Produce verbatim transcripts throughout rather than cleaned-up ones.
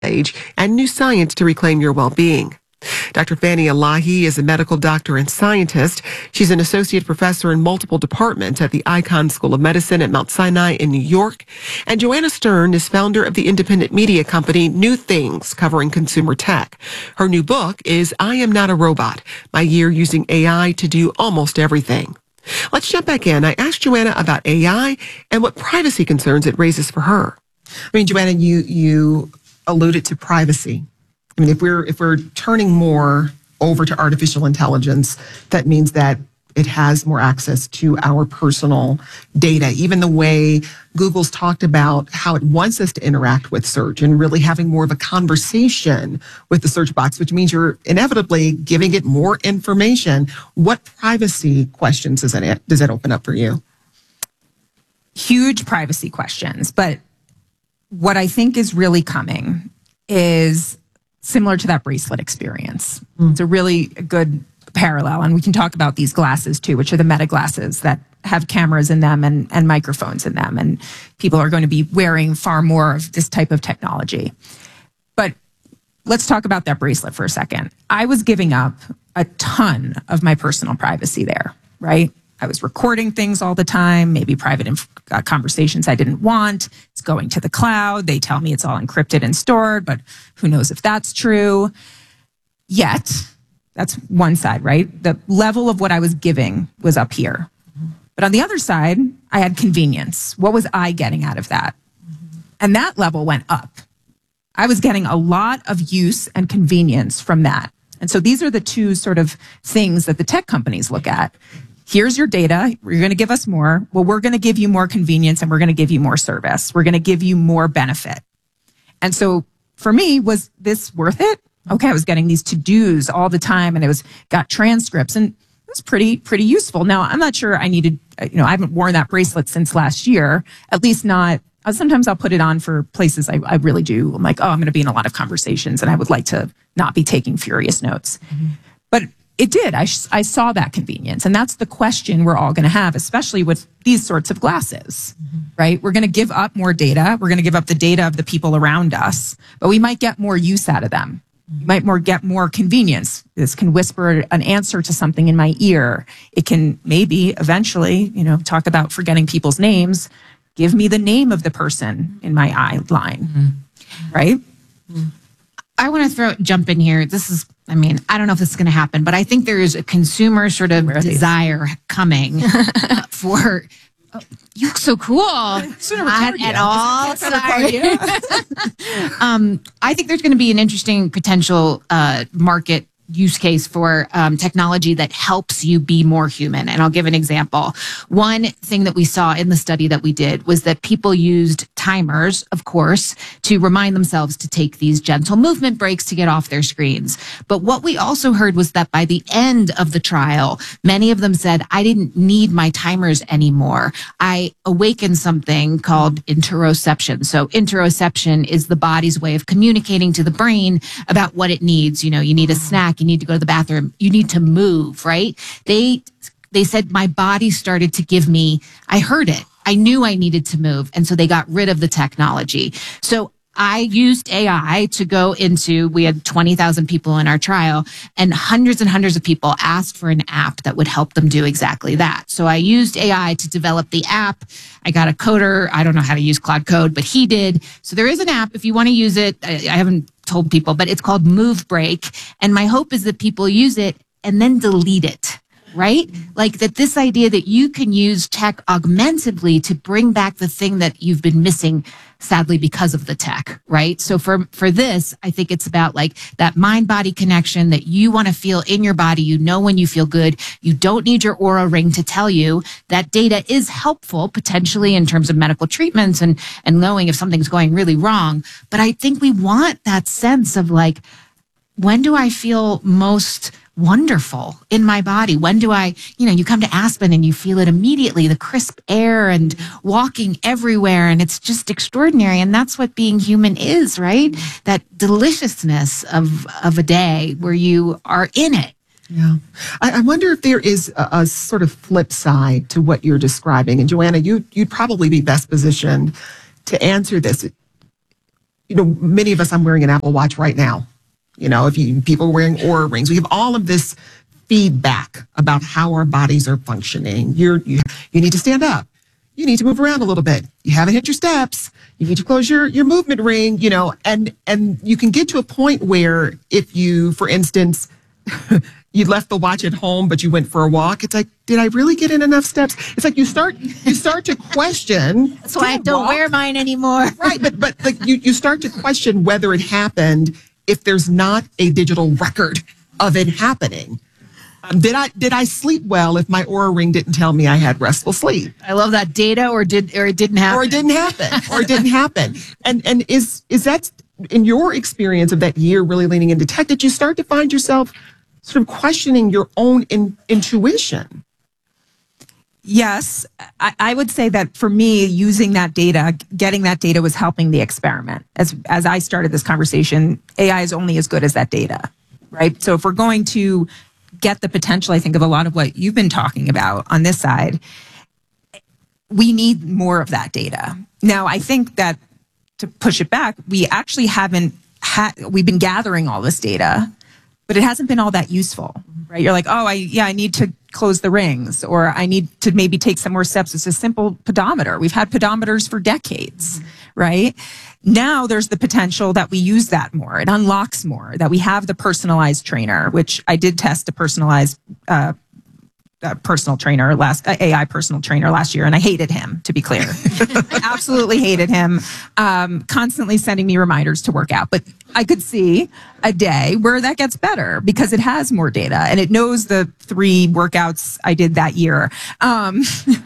age and new science to reclaim your well-being. Doctor Fanny Elahi is a medical doctor and scientist. She's an associate professor in multiple departments at the Icahn School of Medicine at Mount Sinai in New York. And Joanna Stern is founder of the independent media company New Things, covering consumer tech. Her new book is I Am Not a Robot, My Year Using A I to Do Almost Everything. Let's jump back in. I asked Joanna about A I and what privacy concerns it raises for her. I mean, Joanna, you you alluded to privacy. I mean, if we're if we're turning more over to artificial intelligence, that means that it has more access to our personal data. Even the way Google's talked about how it wants us to interact with search and really having more of a conversation with the search box, which means you're inevitably giving it more information. What privacy questions does it does it open up for you? Huge privacy questions, but what I think is really coming is similar to that bracelet experience. Mm. It's a really good parallel. And we can talk about these glasses too, which are the Meta glasses that have cameras in them and, and microphones in them. And people are going to be wearing far more of this type of technology. But let's talk about that bracelet for a second. I was giving up a ton of my personal privacy there, right? I was recording things all the time, maybe private inf- uh, conversations I didn't want. It's going to the cloud. They tell me it's all encrypted and stored, but who knows if that's true. Yet, that's one side, right? The level of what I was giving was up here. Mm-hmm. But on the other side, I had convenience. What was I getting out of that? Mm-hmm. And that level went up. I was getting a lot of use and convenience from that. And so these are the two sort of things that the tech companies look at. Here's your data. You're going to give us more. Well, we're going to give you more convenience and we're going to give you more service. We're going to give you more benefit. And so for me, was this worth it? Okay, I was getting these to-dos all the time and I was got transcripts and it was pretty, pretty useful. Now, I'm not sure I needed, you know, I haven't worn that bracelet since last year, at least not. Sometimes I'll put it on for places I, I really do. I'm like, oh, I'm going to be in a lot of conversations and I would like to not be taking furious notes. Mm-hmm. But it did. I, I saw that convenience. And that's the question we're all going to have, especially with these sorts of glasses, mm-hmm. right? We're going to give up more data. We're going to give up the data of the people around us, but we might get more use out of them. You might more get more convenience. This can whisper an answer to something in my ear. It can maybe eventually, you know, talk about forgetting people's names. Give me the name of the person in my eye line, mm-hmm. right? Mm-hmm. I want to throw jump in here. This is, I mean, I don't know if this is going to happen, but I think there is a consumer sort of desire coming uh, for. Oh, you look so cool. Not at all. Sorry. um, I think there's going to be an interesting potential uh, market use case for um, technology that helps you be more human. And I'll give an example. One thing that we saw in the study that we did was that people used timers, of course, to remind themselves to take these gentle movement breaks to get off their screens. But what we also heard was that by the end of the trial, many of them said, I didn't need my timers anymore. I awakened something called interoception. So interoception is the body's way of communicating to the brain about what it needs. You know, you need a snack. You need to go to the bathroom. You need to move, right? They, they said my body started to give me, I heard it. I knew I needed to move. And so they got rid of the technology. So I used A I to go into, we had twenty thousand people in our trial and hundreds and hundreds of people asked for an app that would help them do exactly that. So I used A I to develop the app. I got a coder. I don't know how to use Claude Code, but he did. So there is an app if you want to use it. I, I haven't told people, but it's called Move Break. And my hope is that people use it and then delete it. Right? Like that this idea that you can use tech augmentatively to bring back the thing that you've been missing, sadly, because of the tech, right? So for, for this, I think it's about like that mind-body connection that you want to feel in your body. You know when you feel good. You don't need your Oura Ring to tell you. That data is helpful potentially in terms of medical treatments and, and knowing if something's going really wrong. But I think we want that sense of like, when do I feel most wonderful in my body? When do I, you know, you come to Aspen and you feel it immediately, the crisp air and walking everywhere. And it's just extraordinary. And that's what being human is, right? That deliciousness of, of a day where you are in it. Yeah. I, I wonder if there is a, a sort of flip side to what you're describing. And Joanna, you, you'd probably be best positioned to answer this. you know, many of us, I'm wearing an Apple Watch right now. You know, if you people are wearing Oura rings, we have all of this feedback about how our bodies are functioning. You're, you you need to stand up. You need to move around a little bit. You haven't hit your steps. You need to close your, your movement ring, you know, and, and you can get to a point where if you, for instance, you left the watch at home, but you went for a walk. It's like, did I really get in enough steps? It's like you start, you start to question. That's why I don't wear mine anymore. Right. But, but like you, you start to question whether it happened if there's not a digital record of it happening. Um, did I did I sleep well if my Oura ring didn't tell me I had restful sleep? I love that data, or did or it didn't happen, or it didn't happen, or it didn't happen. And and is is that in your experience of that year really leaning into tech? Did you start to find yourself sort of questioning your own in, intuition? Yes, I, I would say that for me, using that data, getting that data was helping the experiment. As as I started this conversation, A I is only as good as that data, right? So if we're going to get the potential, I think, of a lot of what you've been talking about on this side, we need more of that data. Now, I think that to push it back, we actually haven't had, we've been gathering all this data, but it hasn't been all that useful, right? You're like, oh, I, yeah, I need to close the rings, or I need to maybe take some more steps. It's a simple pedometer. We've had pedometers for decades, mm-hmm. right? Now there's the potential that we use that more. It unlocks more, that we have the personalized trainer, which I did test a personalized uh, uh, personal trainer last, uh, A I personal trainer last year, and I hated him, to be clear. I absolutely hated him, um, constantly sending me reminders to work out. But I could see a day where that gets better because it has more data and it knows the three workouts I did that year. Um,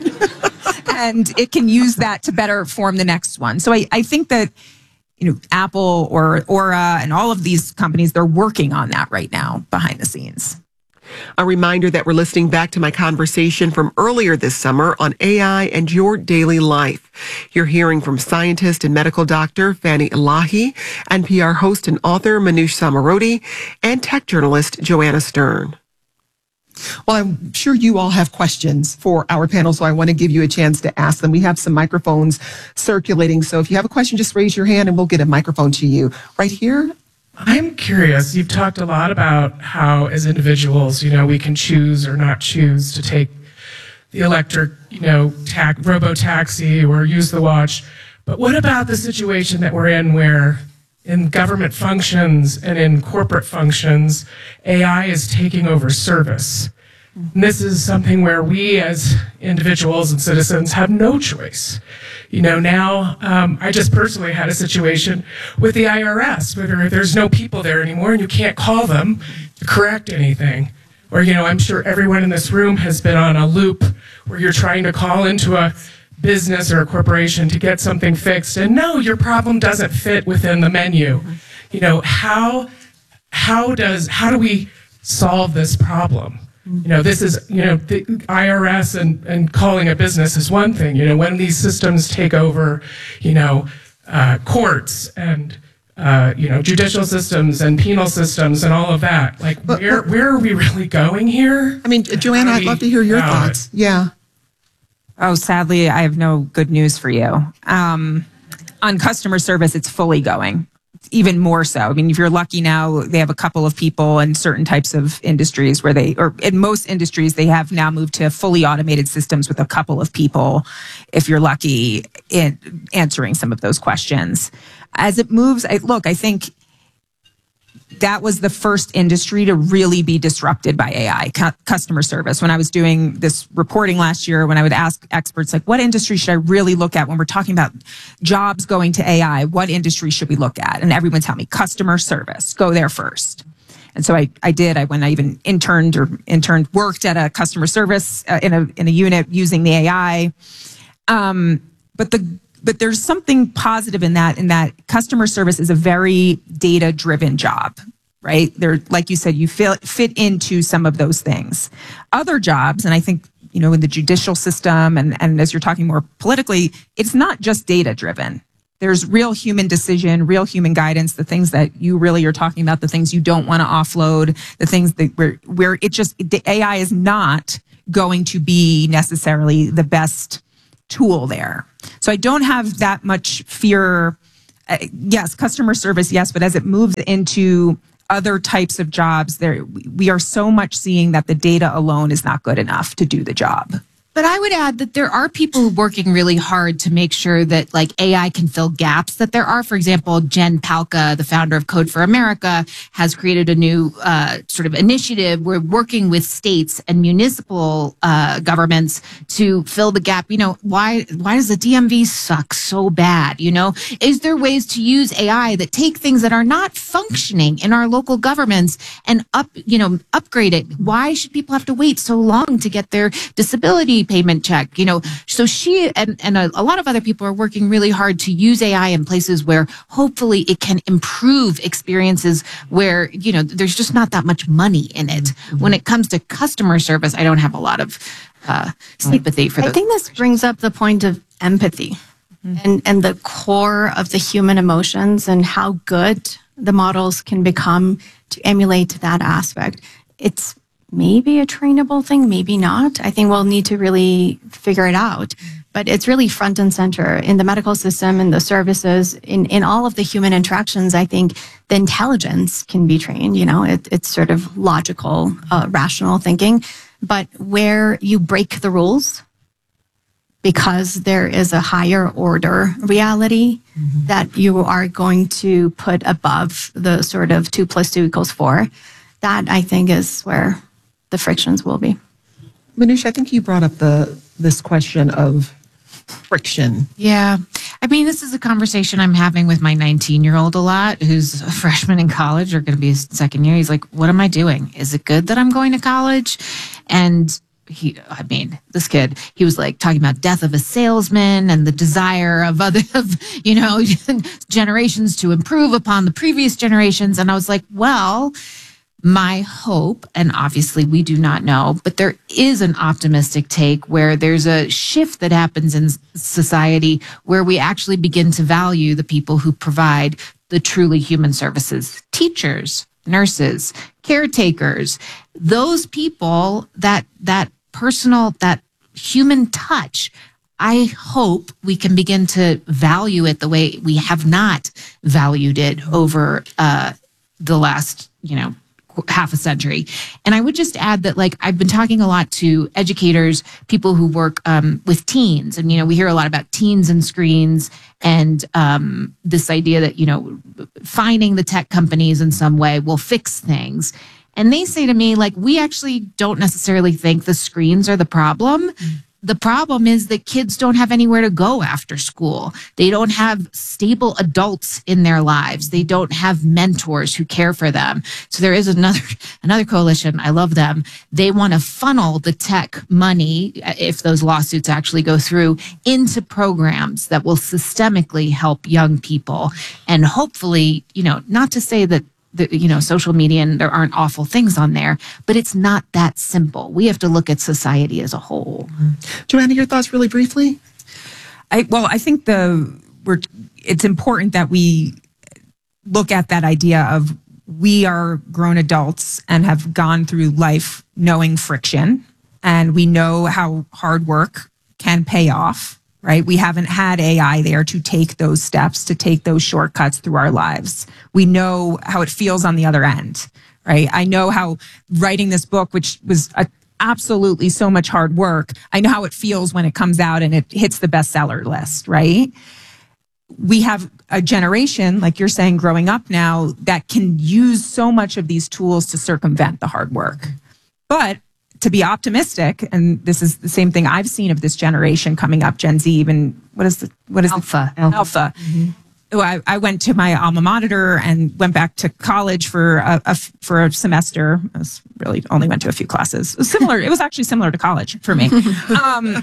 and it can use that to better form the next one. So I, I think that, you know, Apple or Oura and all of these companies, they're working on that right now behind the scenes. A reminder that we're listening back to my conversation from earlier this summer on A I and your daily life. You're hearing from scientist and medical doctor Fanny Elahi, N P R host and author Manoush Zomorodi, and tech journalist Joanna Stern. Well, I'm sure you all have questions for our panel, so I want to give you a chance to ask them. We have some microphones circulating, so if you have a question, just raise your hand and we'll get a microphone to you. Right here. I'm curious. You've talked a lot about how, as individuals, you know, we can choose or not choose to take the electric, you know, ta- robo-taxi or use the watch. But what about the situation that we're in where in government functions and in corporate functions, A I is taking over service? And this is something where we as individuals and citizens have no choice. You know, now um, I just personally had a situation with the I R S where there's no people there anymore and you can't call them to correct anything. Or, you know, I'm sure everyone in this room has been on a loop where you're trying to call into a business or a corporation to get something fixed. And no, your problem doesn't fit within the menu. You know, how, how does, how do we solve this problem? You know, this is, you know, the I R S and, and calling a business is one thing. You know, when these systems take over, you know, uh, courts and, uh, you know, judicial systems and penal systems and all of that, like, but, where but, where are we really going here? I mean, Joanna, I'd love to hear your thoughts. It? Yeah. Oh, sadly, I have no good news for you. Um, on customer service, it's fully going. Even more so. I mean, if you're lucky now, they have a couple of people in certain types of industries where they, or in most industries, they have now moved to fully automated systems with a couple of people, if you're lucky, in answering some of those questions. As it moves, I, look, I think that was the first industry to really be disrupted by A I, cu- customer service. When I was doing this reporting last year, when I would ask experts, like, what industry should I really look at when we're talking about jobs going to A I? What industry should we look at? And everyone tell me customer service, go there first. And so I, I did. I, when I even interned or interned, worked at a customer service uh, in a, in a unit using the A I. Um, but the, But there's something positive in that, in that customer service is a very data-driven job, right? There, like you said, you fit, fit into some of those things. Other jobs, and I think, you know, in the judicial system, and, and as you're talking more politically, it's not just data-driven. There's real human decision, real human guidance, the things that you really are talking about, the things you don't want to offload, the things that where, where it just, the A I is not going to be necessarily the best tool there. So I don't have that much fear uh, yes, customer service, yes, but as it moves into other types of jobs, there we are so much seeing that the data alone is not good enough to do the job. But I would add that there are people working really hard to make sure that like A I can fill gaps that there are. For example, Jen Palka, the founder of Code for America, has created a new uh, sort of initiative. We're working with states and municipal uh, governments to fill the gap. You know, why why does the D M V suck so bad? You know, is there ways to use A I that take things that are not functioning in our local governments and up, you know, upgrade it? Why should people have to wait so long to get their disability payment check? You know, so she and, and a, a lot of other people are working really hard to use A I in places where hopefully it can improve experiences where, you know, there's just not that much money in it. Mm-hmm. When it comes to customer service, I don't have a lot of uh, sympathy for I those. think this brings up the point of empathy mm-hmm. and, and the core of the human emotions and how good the models can become to emulate that aspect. It's maybe a trainable thing, maybe not. I think we'll need to really figure it out. But it's really front and center in the medical system, in the services, in, in all of the human interactions. I think the intelligence can be trained. You know, it, it's sort of logical, uh, rational thinking. But where you break the rules because there is a higher order reality mm-hmm. that you are going to put above the sort of two plus two equals four, that I think is where the frictions will be. Manoush, I think you brought up the this question of friction. Yeah. I mean, this is a conversation I'm having with my nineteen-year-old a lot, who's a freshman in college or going to be a second year. He's like, what am I doing? Is it good that I'm going to college? And he, I mean, this kid, he was like talking about death of a salesman and the desire of other, of, you know, generations to improve upon the previous generations. And I was like, well, my hope, and obviously we do not know, but there is an optimistic take where there's a shift that happens in society where we actually begin to value the people who provide the truly human services. Teachers, nurses, caretakers, those people, that that personal, that human touch. I hope we can begin to value it the way we have not valued it over uh, the last, you know, half a century. And I would just add that, like, I've been talking a lot to educators, people who work um, with teens. And, you know, we hear a lot about teens and screens and um, this idea that, you know, finding the tech companies in some way will fix things. And they say to me, like, we actually don't necessarily think the screens are the problem. Mm-hmm. The problem is that kids don't have anywhere to go after school. They don't have stable adults in their lives. They don't have mentors who care for them. So there is another another coalition. I love them. They want to funnel the tech money, if those lawsuits actually go through, into programs that will systemically help young people. And hopefully, you know, not to say that The, you know, social media and there aren't awful things on there, but it's not that simple. We have to look at society as a whole. Joanna, your thoughts really briefly? I, well, I think the we're, it's important that we look at that idea of we are grown adults and have gone through life knowing friction, and we know how hard work can pay off. Right? We haven't had A I there to take those steps, to take those shortcuts through our lives. We know how it feels on the other end, right? I know how writing this book, which was a, absolutely so much hard work, I know how it feels when it comes out and it hits the bestseller list, right? We have a generation, like you're saying, growing up now that can use so much of these tools to circumvent the hard work. But to be optimistic, and this is the same thing I've seen of this generation coming up, Gen Z, even, what is the, what is Alpha. The, alpha. Alpha. Mm-hmm. I, I went to my alma mater and went back to college for a, a for a semester. I was really only went to a few classes. It was similar. It was actually similar to college for me. um,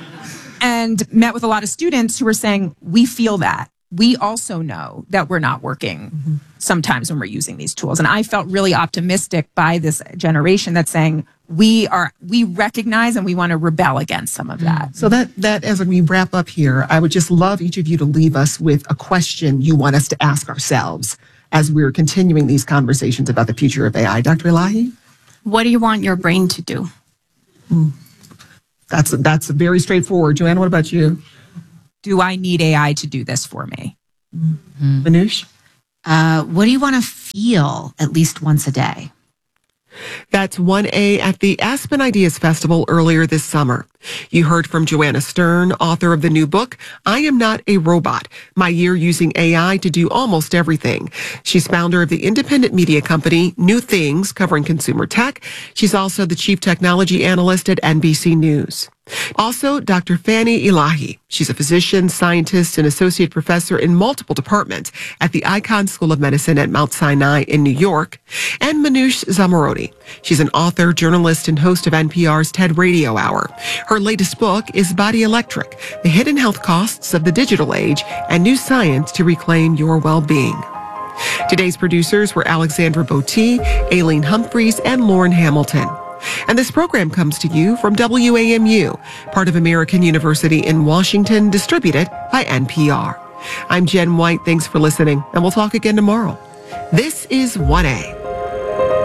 and met with a lot of students who were saying, we feel that. We also know that we're not working mm-hmm. sometimes when we're using these tools. And I felt really optimistic by this generation that's saying, we are, we recognize and we want to rebel against some of that. So that, that as we wrap up here, I would just love each of you to leave us with a question you want us to ask ourselves as we're continuing these conversations about the future of A I. Doctor Elahi? What do you want your brain to do? Mm. That's, that's very straightforward. Joanna, what about you? Do I need A I to do this for me? Mm-hmm. Manoush? Uh, what do you want to feel at least once a day? That's one A at the Aspen Ideas Festival earlier this summer. You heard from Joanna Stern, author of the new book, I Am Not a Robot, My Year Using A I to Do Almost Everything. She's founder of the independent media company New Things, covering consumer tech. She's also the chief technology analyst at N B C News. Also, Doctor Fanny Elahi. She's a physician, scientist, and associate professor in multiple departments at the Icahn School of Medicine at Mount Sinai in New York. And Manoush Zomorodi. She's an author, journalist, and host of N P R's TED Radio Hour. Her latest book is Body Electric, The Hidden Health Costs of the Digital Age and New Science to Reclaim Your Well-Being. Today's producers were Alexandra Botti, Aileen Humphreys, and Lauren Hamilton. And this program comes to you from W A M U, part of American University in Washington, distributed by N P R. I'm Jen White. Thanks for listening, and we'll talk again tomorrow. This is one A.